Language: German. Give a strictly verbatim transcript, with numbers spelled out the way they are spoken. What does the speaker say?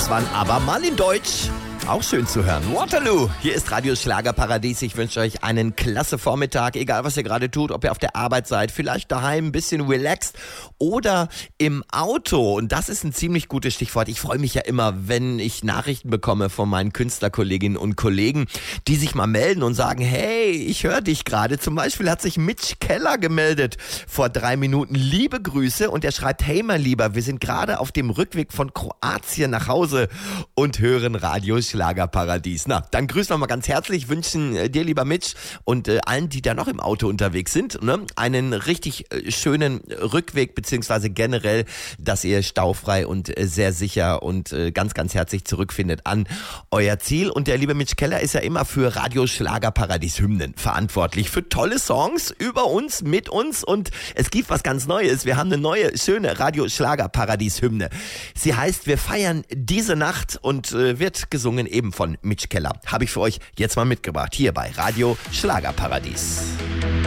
Das waren aber mal in Deutsch. Auch schön zu hören. Waterloo, hier ist Radio Schlagerparadies. Ich wünsche euch einen klasse Vormittag, egal was ihr gerade tut, ob ihr auf der Arbeit seid, vielleicht daheim ein bisschen relaxed oder im Auto. Und das ist ein ziemlich gutes Stichwort. Ich freue mich ja immer, wenn ich Nachrichten bekomme von meinen Künstlerkolleginnen und Kollegen, die sich mal melden und sagen, hey, ich höre dich gerade. Zum Beispiel hat sich Mitch Keller gemeldet vor drei Minuten. Liebe Grüße. Und er schreibt, hey mein Lieber, wir sind gerade auf dem Rückweg von Kroatien nach Hause und hören Radio Schlagerparadies. Schlagerparadies. Na, dann grüßen wir mal ganz herzlich, wünschen äh, dir, lieber Mitch, und äh, allen, die da noch im Auto unterwegs sind, ne, einen richtig äh, schönen Rückweg, beziehungsweise generell, dass ihr staufrei und äh, sehr sicher und äh, ganz, ganz herzlich zurückfindet an euer Ziel. Und der liebe Mitch Keller ist ja immer für Radio Schlagerparadies Hymnen verantwortlich, für tolle Songs über uns, mit uns, und es gibt was ganz Neues. Wir haben eine neue, schöne Radio Schlagerparadies Hymne. Sie heißt, wir feiern diese Nacht und äh, wird gesungen eben von Mitch Keller. Habe ich für euch jetzt mal mitgebracht, hier bei Radio Schlagerparadies.